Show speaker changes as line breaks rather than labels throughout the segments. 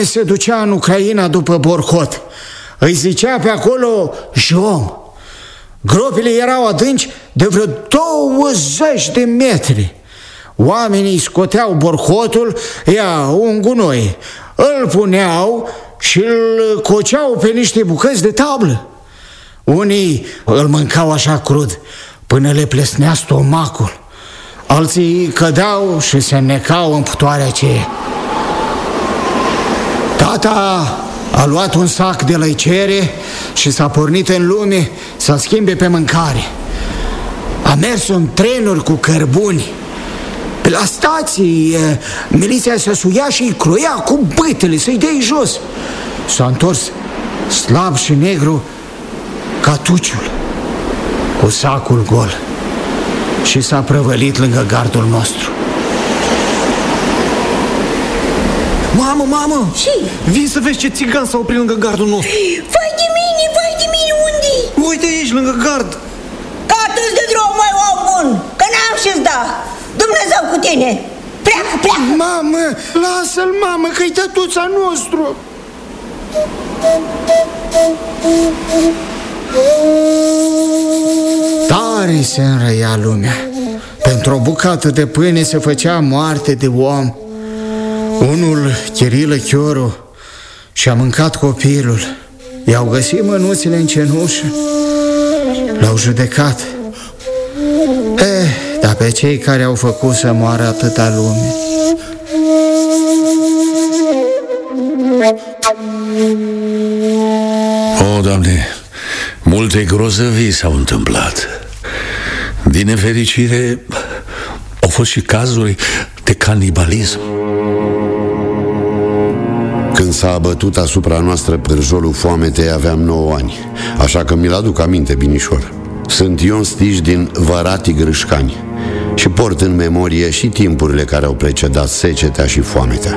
vreme se ducea în Ucraina după Borhot. Îi zicea pe acolo Jom. Gropile erau adânci de vreo 20 de metri. Oamenii scoteau borhotul, un gunoi, îl puneau și îl coceau pe niște bucăți de tablă. Unii îl mâncau așa crud, până le plesnea stomacul. Alții cădeau și se necau în putoarea aceea. Tata a luat un sac de lăicere și s-a pornit în lume să schimbe pe mâncare. A mers în trenuri cu cărbuni. Pe la stații, miliția se suia și îi croia cu bătele să-i dea jos. S-a întors slab și negru ca tuciul, cu sacul gol, și s-a prăvălit lângă gardul nostru.
Mamă!
Și?
Vin să vezi ce țigan s-au oprit lângă gardul nostru.
Vai de mine, unde-i?
Uite aici, lângă gard.
Gata-ți de drum, mai om bun, că n-am ce-ți da. Dumnezeu cu tine. Pleacă!
Mamă, lasă-l, mamă, că-i tătuța nostru. Tare se înrăia lumea. Pentru o bucată de pâine se făcea moarte de om. Unul, Chirilă Chioru, și-a mâncat copilul. I-au găsit mânuțele în cenușă. L-au judecat. Dar pe cei care au făcut să moară atâta lume.
O, Doamne, multe grozăvii s-au întâmplat. Din nefericire, au fost și cazuri de canibalism.
Când s-a abătut asupra noastră pârjolul foametei, aveam 9 ani, așa că mi-l aduc aminte binișor. Sunt Ion Stiș din Vărati Grâșcani și port în memorie și timpurile care au precedat secetea și foametea.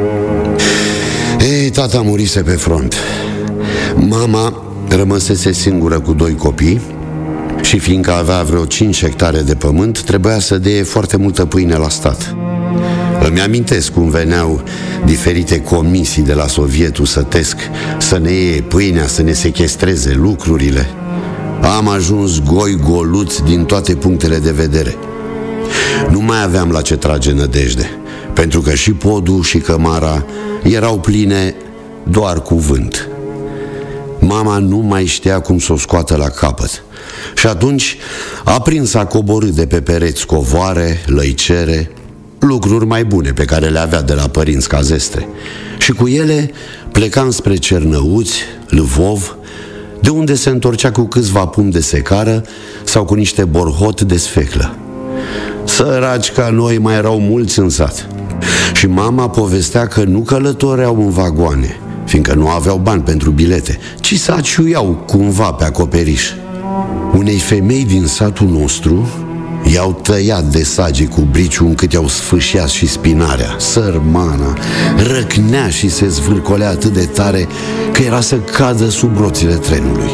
Tata murise pe front. Mama rămăsese singură cu 2 copii și fiindcă avea vreo 5 hectare de pământ, trebuia să dea foarte multă pâine la stat. Îmi amintesc cum veneau diferite comisii de la Sovietul Sătesc să ne iei pâinea, să ne sechestreze lucrurile. Am ajuns goi-goluți din toate punctele de vedere. Nu mai aveam la ce trage nădejde, pentru că și podul și cămara erau pline doar cu vânt. Mama nu mai știa cum să o scoată la capăt și atunci a prins a coborî de pe pereți covoare, lăicere, lucruri mai bune pe care le avea de la părinți ca zestre, și cu ele plecam spre Cernăuți, Lvov, de unde se întorcea cu câțiva pumni de secară sau cu niște borhot de sfeclă. Săraci ca noi mai erau mulți în sat și mama povestea că nu călătoreau în vagoane, fiindcă nu aveau bani pentru bilete, ci se aciuiau cumva pe acoperiș. Unei femei din satul nostru i-au tăiat de sage cu briciu încât i-au sfâșiat și spinarea. Sărmana răcnea și se zvârcolea atât de tare că era să cadă sub roțile trenului.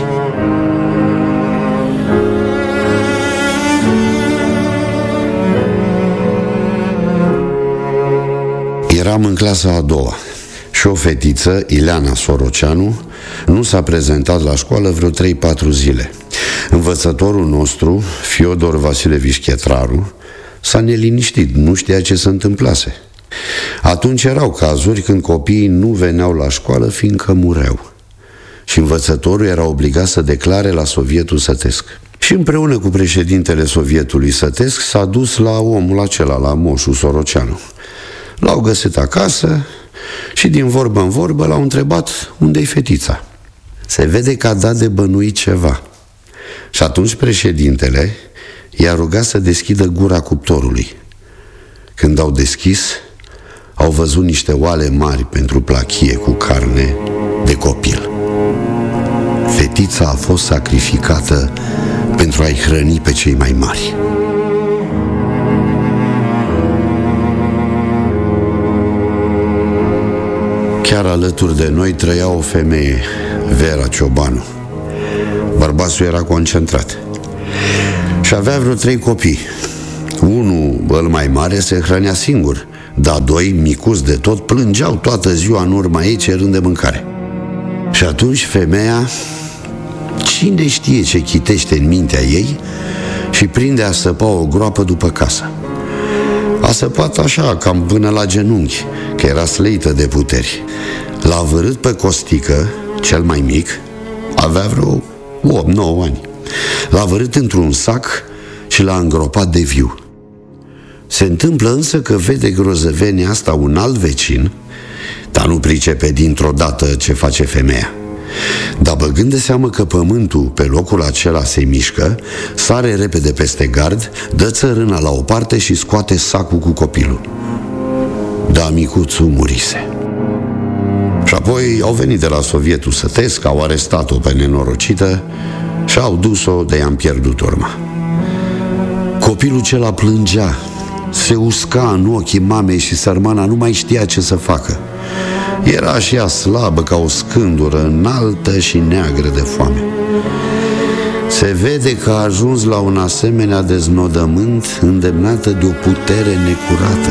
Eram în clasa a 2-a și o fetiță, Ileana Soroceanu, nu s-a prezentat la școală vreo 3-4 zile. Învățătorul nostru, Fiodor Vasilevici Chetraru, s-a neliniștit, nu știa ce se întâmplase. Atunci erau cazuri când copiii nu veneau la școală fiindcă mureau și învățătorul era obligat să declare la Sovietul Sătesc. Și împreună cu președintele Sovietului Sătesc s-a dus la omul acela, la moșul Soroceanu. L-au găsit acasă și din vorbă în vorbă l-au întrebat unde-i fetița. Se vede că a dat de bănuit ceva. Și atunci președintele i-a rugat să deschidă gura cuptorului. Când au deschis, au văzut niște oale mari pentru plachie cu carne de copil. Fetița a fost sacrificată pentru a-i hrăni pe cei mai mari. Chiar alături de noi trăia o femeie, Vera Ciobanu. Bărbatul era concentrat și avea vreo 3 copii. Unul, cel mai mare, se hrănea singur, dar doi, micuți de tot, plângeau toată ziua în urma ei cerând de mâncare. Și atunci femeia, cine știe ce chitește în mintea ei, și prinde a săpa o groapă după casă. A săpat așa, cam până la genunchi, că era sleită de puteri. L-a vărât pe Costică, cel mai mic, avea vreo 8-9 ani. L-a vărât într-un sac și l-a îngropat de viu. Se întâmplă însă că vede grozăvenia asta un alt vecin, dar nu pricepe dintr-o dată ce face femeia. Dar băgând de seamă că pământul pe locul acela se mișcă, sare repede peste gard, dă țărâna la o parte și scoate sacul cu copilul. Dar micuțul murise. Și apoi au venit de la Sovietul Sătesc, au arestat-o pe nenorocită și au dus-o de i-am pierdut urma. Copilul cela plângea, se usca în ochii mamei și sărmana nu mai știa ce să facă. Era și ea slabă ca o scândură, înaltă și neagră de foame. Se vede că a ajuns la un asemenea deznodământ îndemnată de o putere necurată.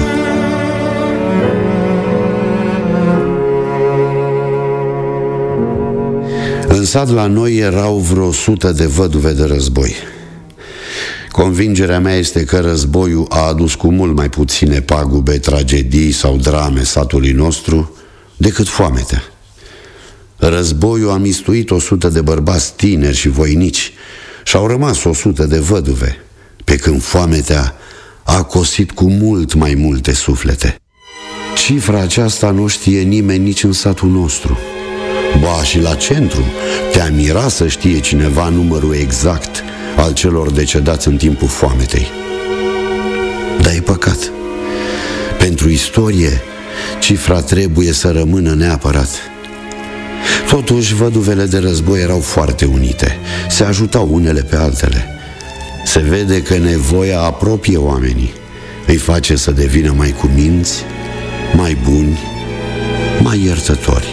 În sat la noi erau vreo 100 de văduve de război. Convingerea mea este că războiul a adus cu mult mai puține pagube, tragedii sau drame satului nostru decât foametea. Războiul a mistuit 100 de bărbați tineri și voinici și au rămas 100 de văduve, pe când foametea a cosit cu mult mai multe suflete. Cifra aceasta nu știe nimeni nici în satul nostru. Ba, și la centru te-a mira să știe cineva numărul exact al celor decedați în timpul foametei. Dar e păcat. Pentru istorie, cifra trebuie să rămână neapărat. Totuși, văduvele de război erau foarte unite, se ajutau unele pe altele. Se vede că nevoia apropie oamenii, îi face să devină mai cuminți, mai buni, mai iertători.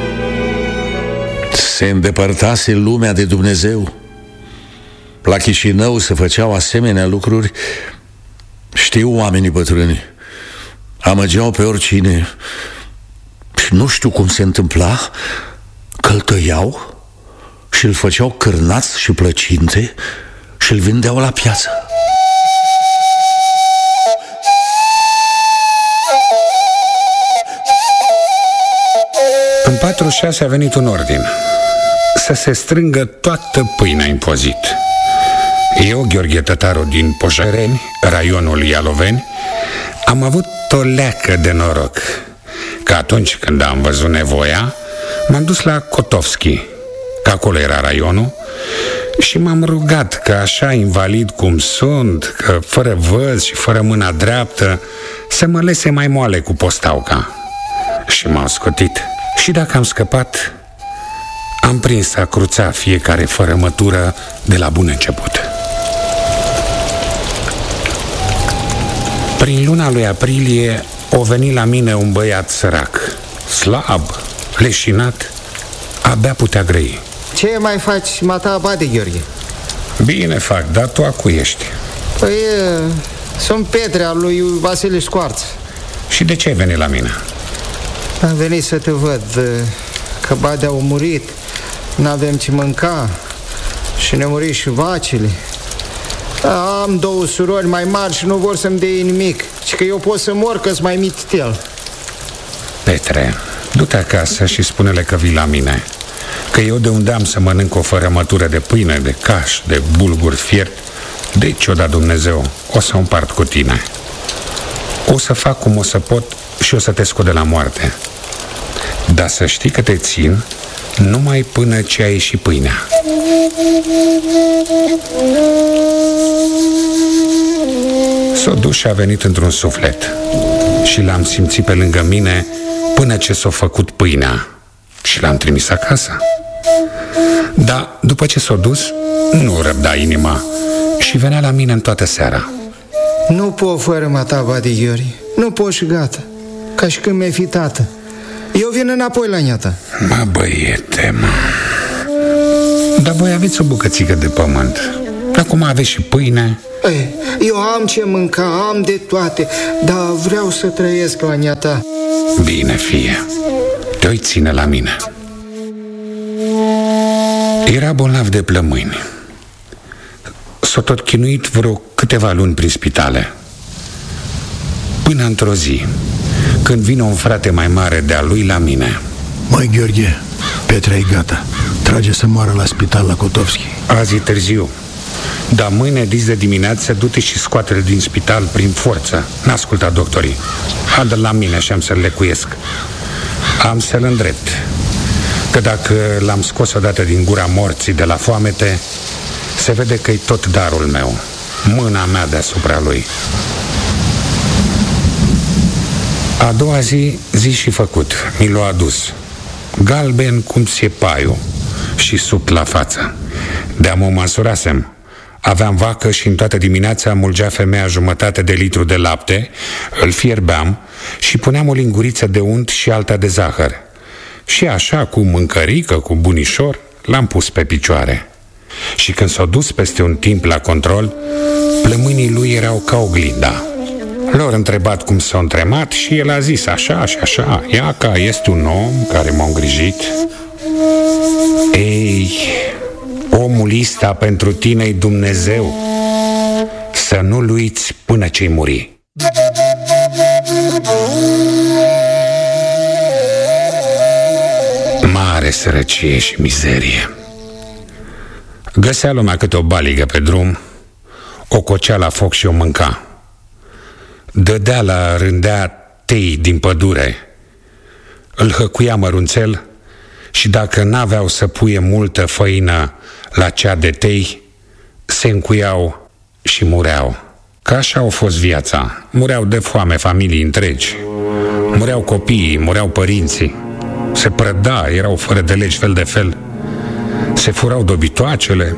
Se îndepărtase lumea de Dumnezeu. La Chișinău se făceau asemenea lucruri. Știu oamenii bătrâni, amăgeau pe oricine și nu știu cum se întâmpla, că îl tăiau și îl făceau cârnați și plăcinte și îl vindeau la piață.
În 46 a venit un ordin să se strângă toată pâinea impozit. Eu, Gheorghe Tătaru din Poșăreni, raionul Ialoveni, am avut o leacă de noroc, că atunci când am văzut nevoia, m-am dus la Kotovski, că acolo era raionul, și m-am rugat că așa invalid cum sunt, că fără văz și fără mâna dreaptă, să mă lese mai moale cu postauca. Și m-au scotit. Și dacă am scăpat, am prins a cruța fiecare fără mătură de la bun început. Prin luna lui aprilie o veni la mine un băiat sărac, slab, leșinat, abia putea grăi.
Ce mai faci, mata abade, Gheorghe?
Bine fac, dar tu acu ești?
Păi, sunt Petre al lui Vasile Scoarță.
Și de ce ai venit la mine?
Am venit să te văd, că Bade au murit, n-avem ce mânca și ne muri și vacile. Am 2 surori mai mari și nu vor să-mi dea nimic, ci că eu pot să mor, că-s mai mitel.
Petre, du-te acasă și spune-le că vii la mine, că eu de unde am să mănânc o fărămătură de pâine, de caș, de bulgur fiert, deci o da Dumnezeu, o să o împart cu tine. O să fac cum o să pot și o să te scot de la moarte. Dar să știi că te țin numai până ce ai ieșit pâinea. S-o dus și a venit într-un suflet și l-am simțit pe lângă mine până ce s-a făcut pâinea și l-am trimis acasă. Dar după ce s-a dus, nu răbda inima și venea la mine în toată seara.
Nu pot fără mata, Bade Gheorghe, nu pot și gata, ca și când mi-ai fi tată. Eu vin înapoi la neata.
Mă, băiete, mă. Dar voi aveți o bucățică de pământ. Acum aveți și pâine
Eu am ce mânca, am de toate, dar vreau să trăiesc la neata.
Bine, fie, te-oi ține la mine. Era bolnav de plămâni. S-a tot chinuit vreo câteva luni prin spitale. Până într-o zi, când vine un frate mai mare de-a lui la mine.
Măi, Gheorghe, Petra e gata. Trage să moară la spital la Kotovski.
Azi e târziu, dar mâine dis de dimineață du-te și scoate-l din spital prin forță. N-a ascultat doctorii. Adă-l la mine și am să-l lecuiesc. Am să-l îndrept, că dacă l-am scos odată din gura morții de la foamete, se vede că-i tot darul meu, mâna mea deasupra lui. A doua zi și făcut, mi l-a adus, galben cum ți-e paiul și sub la față. De-a mă măsurasem. Aveam vacă și în toată dimineața mulgea femeia jumătate de litru de lapte, îl fierbeam și puneam o linguriță de unt și alta de zahăr. Și așa, cu mâncărică, cu bunișor, l-am pus pe picioare. Și când s-a dus peste un timp la control, plămânii lui erau ca oglinda. L-au întrebat cum s-a întremat și el a zis așa și așa. Iaca este un om care m-a îngrijit. Ei, omul ăsta pentru tine-i Dumnezeu. Să nu-l uiți până ce-i muri. Mare sărăcie și mizerie. Găsea lumea câte o baligă pe drum, o cocea la foc și o mânca. Dădea la rândea tei din pădure, îl hăcuia mărunțel și dacă n-aveau să puie multă făină la cea de tei, se încuiau și mureau. Că așa a fost viața. Mureau de foame familii întregi. Mureau copiii, mureau părinții. Se prăda, erau fără de legi fel de fel. Se furau dobitoacele.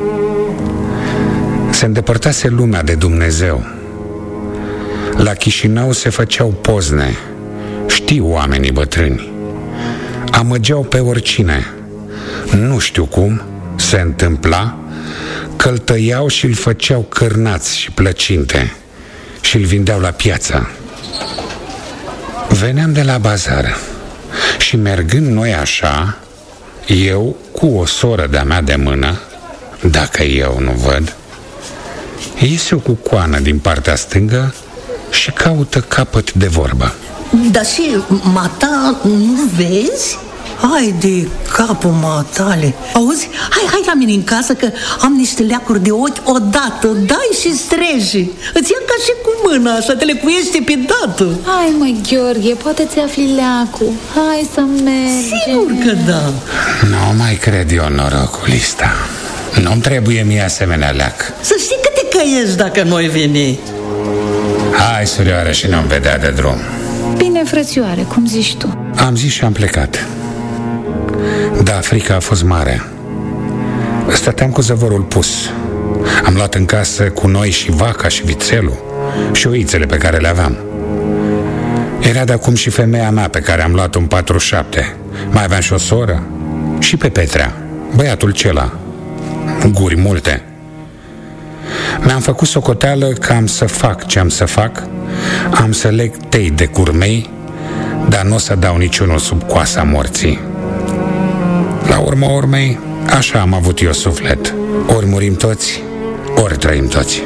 Se îndepărtase lumea de Dumnezeu. La Chișinău se făceau pozne. Știu oamenii bătrâni. Amăgeau pe oricine. Nu știu cum se întâmpla că îl tăiau și îl făceau cârnați și plăcinte și îl vindeau la piață. Veneam de la bazar și mergând noi așa, eu cu o soră de-a mea de mână, dacă eu nu văd, iese o cucoană din partea stângă și caută capăt de vorbă.
Dar și mata nu vezi? Hai de capul matale. Auzi? Hai la mine în casă că am niște leacuri de ochi odată. Dai și streji. Îți ia ca și cu mâna așa, te lecuiește pe dată.
Hai măi, Gheorghe, poate ți afli leacul. Hai să mergem.
Sigur că da.
Nu mai cred eu norocul ăsta. Nu-mi trebuie mie asemenea leac.
Să știi că te căiești dacă noi veni.
Hai, surioară, și nu-mi vedea de drum.
Bine, frățioare, cum zici tu?
Am zis și am plecat. Da, frica a fost mare. Stăteam cu zăvorul pus. Am luat în casă cu noi și vaca și vițelul și oițele pe care le aveam. Era de acum și femeia mea pe care am luat-o în 47. Mai aveam și o soră și pe Petrea, băiatul cela. Guri multe. Mi-am făcut socoteală că am să fac ce am să fac. Am să leg tei de curmei, dar nu o să dau niciunul sub coasa morții. La urma urmei, așa am avut eu suflet. Ori murim toți, ori trăim toți.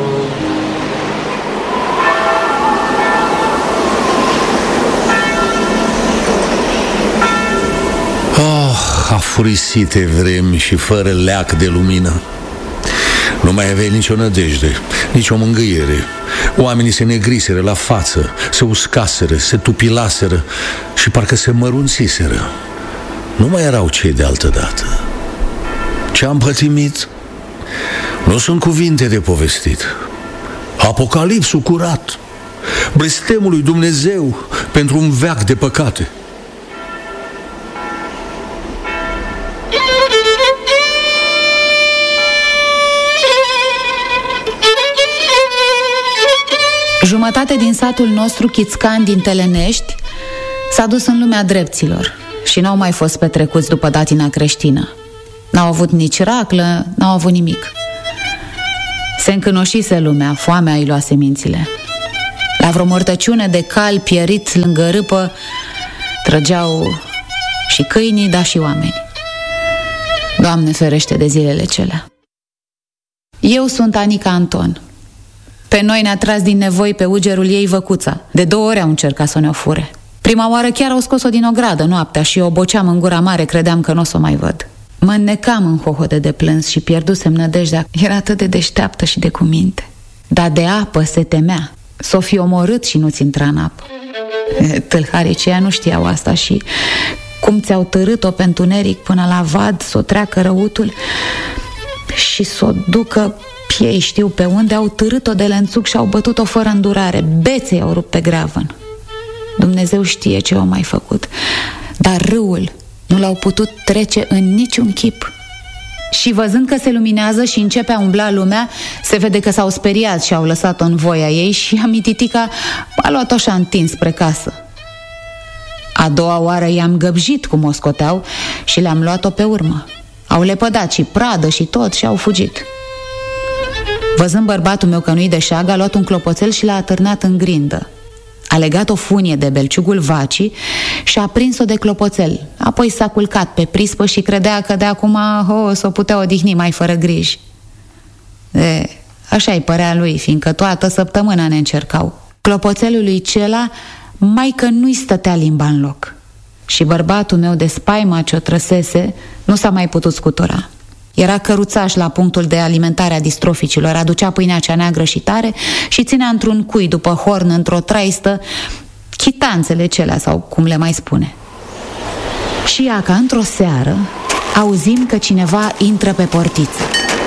Afurisite vremi și fără leac de lumină. Nu mai aveai nicio nădejde, nicio mângâiere. Oamenii se negriseră la față, se uscaseră, se tupilaseră și parcă se mărunțiseră. Nu mai erau cei de altădată. Ce-am pătimit nu sunt cuvinte de povestit. Apocalipsul curat, blestemul lui Dumnezeu pentru un veac de păcate.
Jumătate din satul nostru, Chițcan din Telenești, s-a dus în lumea drepților și n-au mai fost petrecuți după datina creștină. N-au avut nici raclă, n-au avut nimic. Se încănoșise lumea, foamea îi luase mințile. La vreo mortăciune de cal pierit lângă râpă trăgeau și câinii, dar și oameni. Doamne ferește de zilele celea. Eu sunt Anica Anton. Pe noi ne-a tras din nevoi pe ugerul ei Văcuța. De 2 ori au încercat să ne-o fure. Prima oară chiar au scos-o din ogradă noaptea și o boceam în gura mare, credeam că nu o să o mai văd. Mă înnecam în hohote de plâns și pierdusem nădejdea. Era atât de deșteaptă și de cuminte. Dar de apă se temea. S-o fi omorât și nu-ți intra în apă. Tâlharii ceia nu știau asta și cum ți-au târât-o pe întuneric până la vad, s-o treacă răutul și s-o ducă piei știu pe unde, au târât-o de lănțuc și au bătut-o fără îndurare. Beței au rupt pe greavăn. Dumnezeu știe ce au mai făcut, dar râul nu l-au putut trece în niciun chip. Și văzând că se luminează și începe a umbla lumea, se vede că s-au speriat și au lăsat-o în voia ei și Amititica a luat-o și-a întins spre casă. A doua oară i-am găbjit cum o scoteau și le-am luat-o pe urmă. Au lepădat și pradă și tot și au fugit. Văzând bărbatul meu că nu-i de șagă, a luat un clopoțel și l-a atârnat în grindă. A legat o funie de belciugul vacii și a prins-o de clopoțel. Apoi s-a culcat pe prispă și credea că de acum s-o putea odihni mai fără griji. Așa-i părea lui, fiindcă toată săptămâna ne încercau. Clopoțelului cela mai că nu-i stătea limba în loc. Și bărbatul meu, de spaima ce-o trăsese, nu s-a mai putut scutura. Era căruțaș la punctul de alimentare a distroficilor, aducea pâinea cea neagră și tare și ținea într-un cui după horn, într-o traistă, chitanțele celea, sau cum le mai spune. Și ea, ca într-o seară, auzim că cineva intră pe portiță.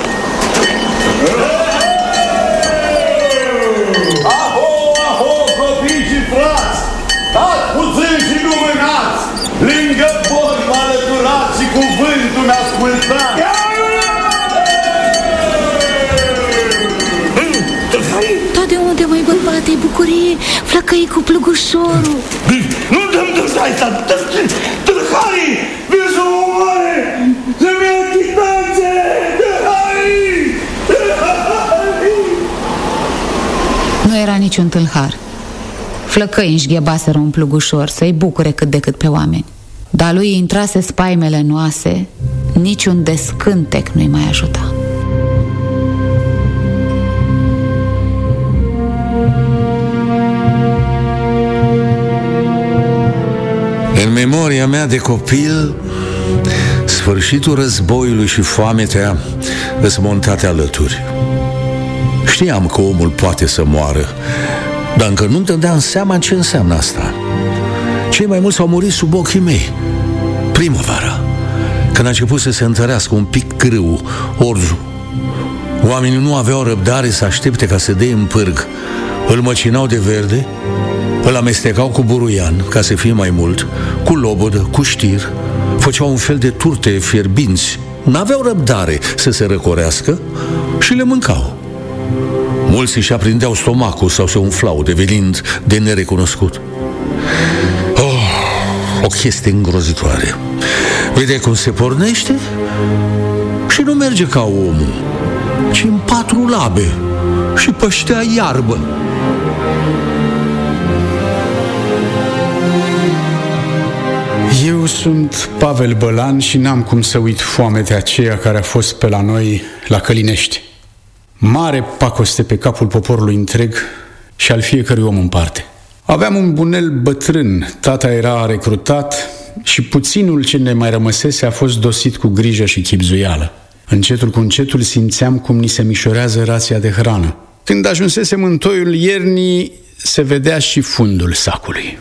Aho, aho, copii și frați! Stați puțin și nu mânați! Lângă bord mă alăturați și cuvântul mi-ascultați!
Dar de unde, mai bărbate, bucurie, flăcăi cu plăgușorul?
Nu dăm asta! Tâlharii! Vin să mă omoare! Să-mi ia chitanțe! Tâlharii!
Nu era niciun tâlhar. Flăcăi înșghebaseră un plugușor să-i bucure cât de cât pe oameni. Dar lui intrase spaimele noase, niciun descântec nu-i mai ajuta.
În memoria mea de copil, sfârșitul războiului și foametea îs montate alături. Știam că omul poate să moară, dar încă nu-mi dădeam seama ce înseamnă asta. Cei mai mulți au murit sub ochii mei. Primăvara, când a început să se întărească un pic grâu, orzul, oamenii nu aveau răbdare să aștepte ca să dea în pârg. Îl măcinau de verde, îl amestecau cu buruian, ca să fie mai mult, cu lobodă, cu știr, făceau un fel de turte fierbinți, n-aveau răbdare să se răcorească și le mâncau. Mulți își aprindeau stomacul sau se umflau, devenind de nerecunoscut. O chestie îngrozitoare. Vede cum se pornește și nu merge ca omul, ci în 4 labe și păștea iarbă.
Eu sunt Pavel Bălan și n-am cum să uit foametea aceea care a fost pe la noi la Călinești. Mare pacoste pe capul poporului întreg și al fiecărui om în parte. Aveam un bunel bătrân, tata era recrutat și puținul ce ne mai rămăsese a fost dosit cu grijă și chibzuială. Încetul cu încetul simțeam cum ni se mișorează rația de hrană. Când ajunsesem în toiul iernii, se vedea și fundul sacului.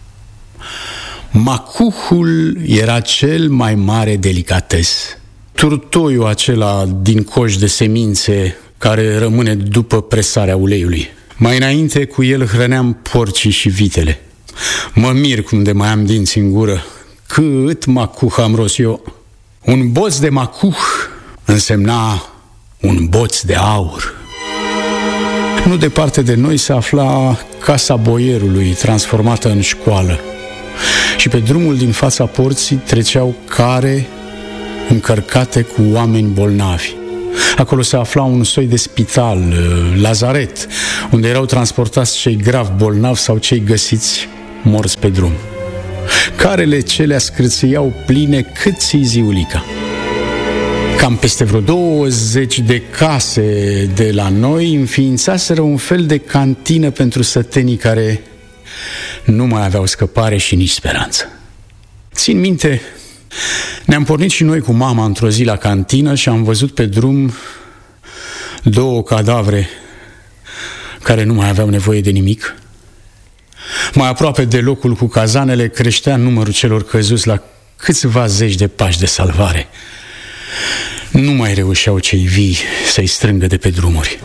Macuhul era cel mai mare delicates. Turtoiul acela din coș de semințe care rămâne după presarea uleiului. Mai înainte cu el hrăneam porcii și vitele. Mă mir cum de mai am dinți în gură. Cât macuh am ros eu! Un boț de macuh însemna un boț de aur. Nu departe de noi se afla casa boierului, transformată în școală. Și pe drumul din fața porții treceau care încărcate cu oameni bolnavi. Acolo se afla un soi de spital, lazaret, unde erau transportați cei grav bolnavi sau cei găsiți morți pe drum. Carele celea scrâțâiau pline cât țiziulica. Cam peste vreo 20 de case de la noi înființaseră un fel de cantină pentru sătenii care nu mai aveau scăpare și nici speranță. Țin minte, ne-am pornit și noi cu mama într-o zi la cantină și am văzut pe drum 2 cadavre care nu mai aveau nevoie de nimic. Mai aproape de locul cu cazanele creștea numărul celor căzuți la câțiva zeci de pași de salvare. Nu mai reușeau cei vii să-i strângă de pe drumuri.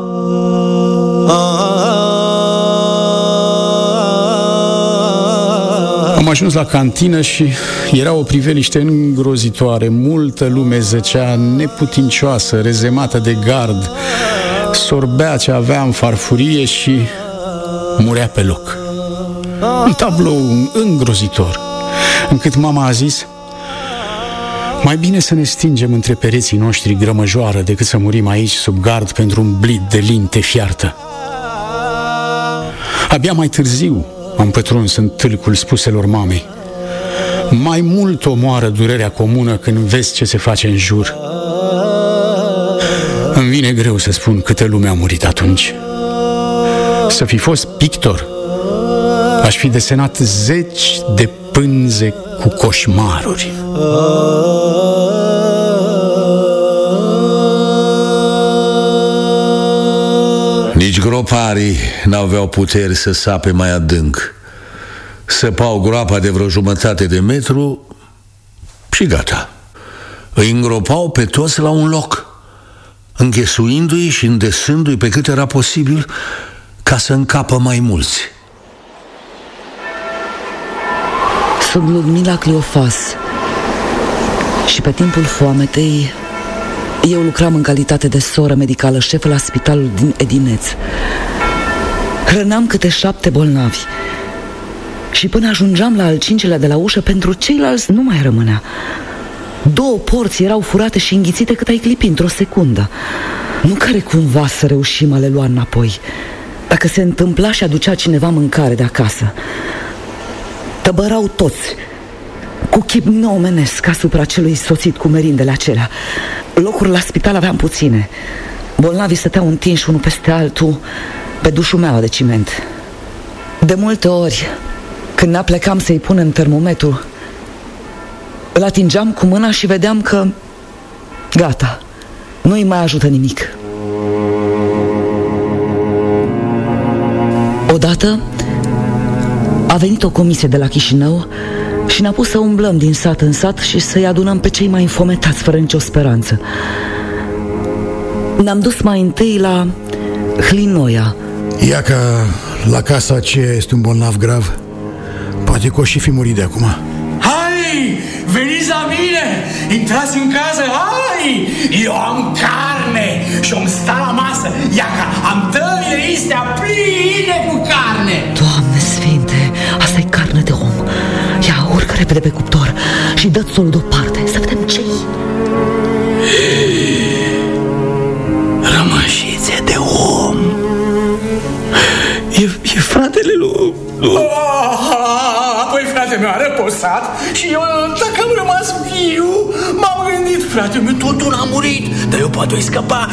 Am ajuns la cantină și era o priveliște îngrozitoare. Multă lume zăcea neputincioasă, rezemată de gard, sorbea ce avea în farfurie și murea pe loc. Un tablou îngrozitor, încât mama a zis: mai bine să ne stingem între pereții noștri grămăjoară decât să murim aici sub gard pentru un blid de linte fiartă. Abia mai târziu am pătruns în tâlcul spuselor mamei. Mai mult omoară durerea comună când vezi ce se face în jur. Îmi vine greu să spun câte lume a murit atunci. Să fi fost pictor, aș fi desenat zeci de pânze cu coșmaruri.
Nici groparii n-aveau puteri să sape mai adânc. Săpau groapa de vreo jumătate de metru și gata. Îi îngropau pe toți la un loc, înghesuindu-i și îndesându-i pe cât era posibil ca să încapă mai mulți.
Sunt Ludmila Cleofas și pe timpul foametei eu lucram în calitate de soră medicală șefă la spitalul din Edineț. Hrăneam câte 7 bolnavi și până ajungeam la al 5-lea de la ușă, pentru ceilalți nu mai rămânea. 2 porții erau furate și înghițite cât ai clipi într-o secundă. Nu care cumva să reușim a le lua înapoi, dacă se întâmpla și aducea cineva mâncare de acasă. Tăbărau toți, cu chip neomenesc asupra celui soțit cu merindele acelea. Locuri la spital aveam puține. Bolnavii stăteau întinși unul peste altul pe dușumeaua de ciment. De multe ori, când ne plecam să-i punem termometru, îl atingeam cu mâna și vedeam că gata, nu-i mai ajută nimic. Odată a venit o comisie de la Chișinău și ne-a pus să umblăm din sat în sat și să-i adunăm pe cei mai înfometați fără nicio speranță. Ne-am dus mai întâi la Hlinoia.
Iaca, la casa aceea este un bolnav grav. Poate că o și fi murit de acum.
Hai, veniți la mine, intrați în casă, hai! Eu am carne și om sta la masă. Iaca, am tăile istea pline cu carne.
Doamne sfinte, asta e carne de om. Ia, urcă repede pe cuptor și dă-ți solul deoparte, să vedem ce-i.
Rămășițe de om. E fratele lui... Apoi fratele meu a răposat și eu, dacă am rămas viu, m-am gândit, fratele meu totul a murit, dar eu poate-i scăpa.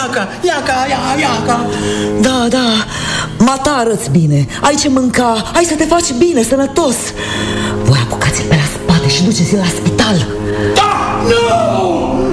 Iaca.
Da, mata arăți bine, ai ce mânca, ai să te faci bine, sănătos. Voi apucați-l pe la spate și duceți-l la spital.
Da, nu!